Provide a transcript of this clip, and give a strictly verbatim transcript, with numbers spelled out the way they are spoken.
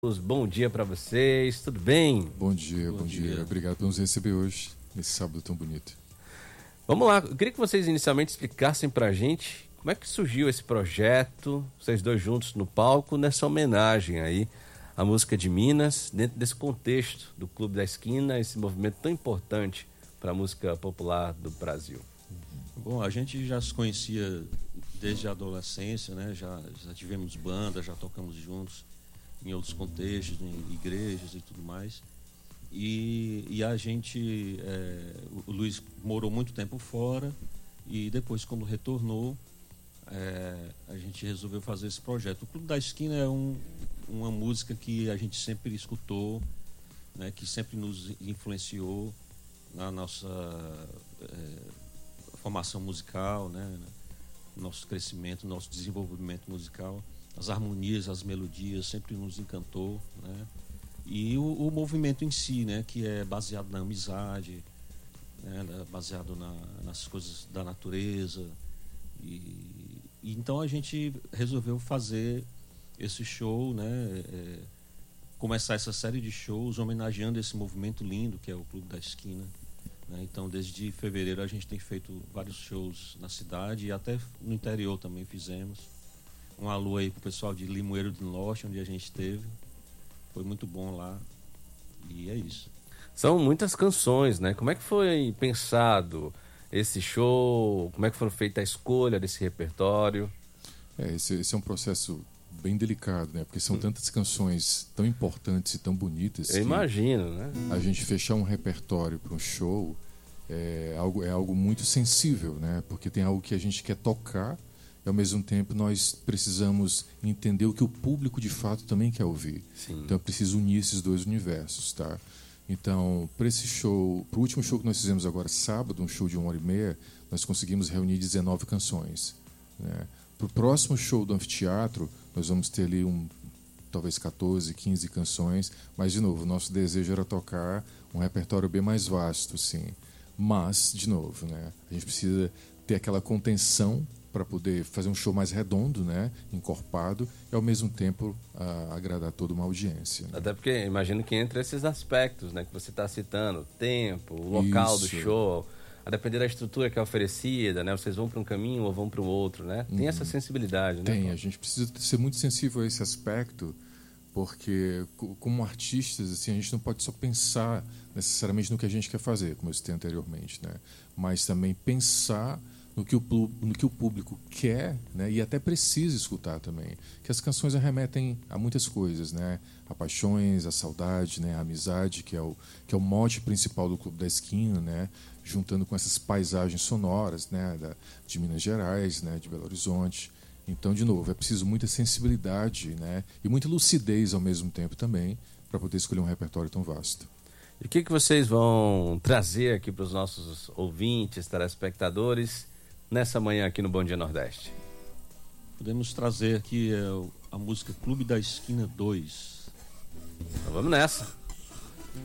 Bom dia para vocês, tudo bem? Bom dia, bom, bom dia. dia. Obrigado por nos receber hoje, nesse sábado tão bonito. Vamos lá, eu queria que vocês inicialmente explicassem pra gente como é que surgiu esse projeto, vocês dois juntos no palco, nessa homenagem aí à música de Minas, dentro desse contexto do Clube da Esquina, esse movimento tão importante para a música popular do Brasil. Bom, a gente já se conhecia desde a adolescência, né? Já, já tivemos banda, já tocamos juntos em outros contextos, em igrejas e tudo mais. E, e a gente, é, o Luiz morou muito tempo fora e depois, quando retornou, é, a gente resolveu fazer esse projeto. O Clube da Esquina é um, uma música que a gente sempre escutou, né, que sempre nos influenciou na nossa é, formação musical, né, nosso crescimento, nosso desenvolvimento musical. As harmonias, as melodias sempre nos encantou, né? E o, o movimento em si, né, que é baseado na amizade, né, baseado na, nas coisas da natureza. E, e então a gente resolveu fazer esse show, né, é, começar essa série de shows homenageando esse movimento lindo que é o Clube da Esquina. Né? Então, desde fevereiro a gente tem feito vários shows na cidade e até no interior também fizemos. Um alô aí pro pessoal de Limoeiro do Norte, onde a gente esteve. Foi muito bom lá. E é isso. São muitas canções, né? Como é que foi pensado esse show? Como é que foi feita a escolha desse repertório? É, esse, esse é um processo bem delicado, né? Porque são hum. tantas canções tão importantes e tão bonitas. Eu imagino, né? A gente fechar um repertório para um show é algo, é algo muito sensível, né? Porque tem algo que a gente quer tocar e ao mesmo tempo nós precisamos entender o que o público de fato também quer ouvir. Sim. Então eu preciso unir esses dois universos, tá? Então, para esse show, para o último show que nós fizemos agora sábado, um show de uma hora e meia, nós conseguimos reunir dezenove canções, né? Para o próximo show do anfiteatro, nós vamos ter ali um, talvez catorze, quinze canções, mas de novo, o nosso desejo era tocar um repertório bem mais vasto, sim. Mas, de novo, né, a gente precisa ter aquela contenção para poder fazer um show mais redondo, né, encorpado, e ao mesmo tempo a, agradar toda uma audiência. Né? Até porque imagino que entre esses aspectos, né, que você está citando, o tempo, o local Isso. do show, a depender da estrutura que é oferecida, né, vocês vão para um caminho ou vão para o outro, né? Tem uhum. essa sensibilidade, né? Tem, a gente precisa ser muito sensível a esse aspecto, porque como artistas, assim, a gente não pode só pensar necessariamente no que a gente quer fazer, como eu citei anteriormente, né, mas também pensar no que o, no que o público quer, né, e até precisa escutar também. Que as canções remetem a muitas coisas, né, a paixões, a saudade, né, a amizade, que é o, que é o mote principal do Clube da Esquina, né, juntando com essas paisagens sonoras, né, da, de Minas Gerais, né, de Belo Horizonte. Então, de novo, é preciso muita sensibilidade, né, e muita lucidez ao mesmo tempo também para poder escolher um repertório tão vasto. E o que, que vocês vão trazer aqui para os nossos ouvintes, telespectadores, nessa manhã aqui no Bom Dia Nordeste? Podemos trazer aqui é, a música Clube da Esquina dois. Então vamos nessa.